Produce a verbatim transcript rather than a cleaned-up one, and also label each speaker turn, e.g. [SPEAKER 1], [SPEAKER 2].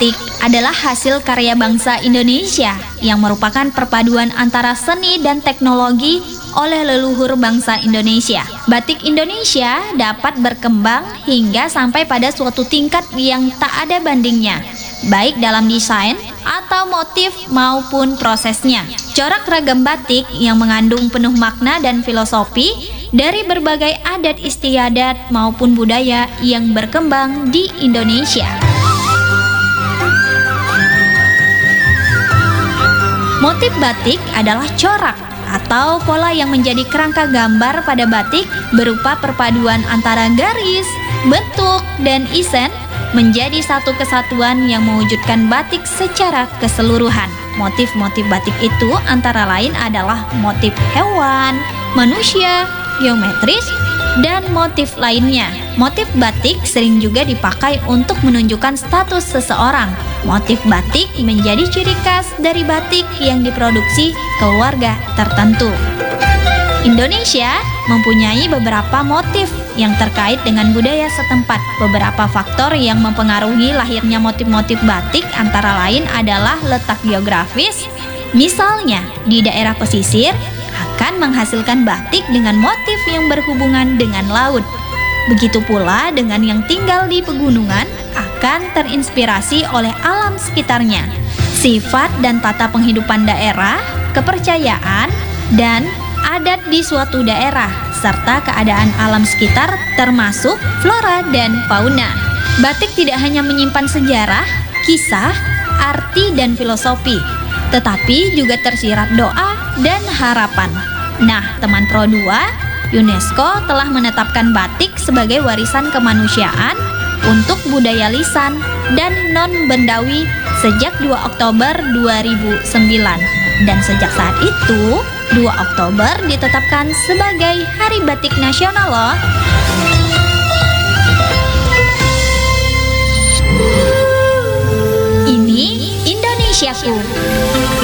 [SPEAKER 1] batik adalah hasil karya bangsa Indonesia yang merupakan perpaduan antara seni dan teknologi oleh leluhur bangsa Indonesia. Batik Indonesia dapat berkembang hingga sampai pada suatu tingkat yang tak ada bandingnya, baik dalam desain atau motif maupun prosesnya. Corak ragam batik yang mengandung penuh makna dan filosofi dari berbagai adat istiadat maupun budaya yang berkembang di Indonesia. Motif batik adalah corak atau pola yang menjadi kerangka gambar pada batik berupa perpaduan antara garis, bentuk, dan isen menjadi satu kesatuan yang mewujudkan batik secara keseluruhan. Motif-motif batik itu antara lain adalah motif hewan, manusia, geometris, dan motif lainnya. Motif batik sering juga dipakai untuk menunjukkan status seseorang. Motif batik menjadi ciri khas dari batik yang diproduksi keluarga tertentu. Indonesia mempunyai beberapa motif yang terkait dengan budaya setempat. Beberapa faktor yang mempengaruhi lahirnya motif-motif batik antara lain adalah letak geografis. Misalnya, di daerah pesisir akan menghasilkan batik dengan motif yang berhubungan dengan laut. Begitu pula dengan yang tinggal di pegunungan akan terinspirasi oleh alam sekitarnya. Sifat dan tata penghidupan daerah, kepercayaan, dan adat di suatu daerah, serta keadaan alam sekitar termasuk flora dan fauna. Batik tidak hanya menyimpan sejarah, kisah, arti, dan filosofi, tetapi juga tersirat doa dan harapan. Nah, teman Pro dua, UNESCO telah menetapkan batik sebagai warisan kemanusiaan untuk budaya lisan dan non-bendawi sejak dua Oktober dua ribu sembilan. Dan sejak saat itu, dua Oktober ditetapkan sebagai Hari Batik Nasional loh. Ini Indonesiaku.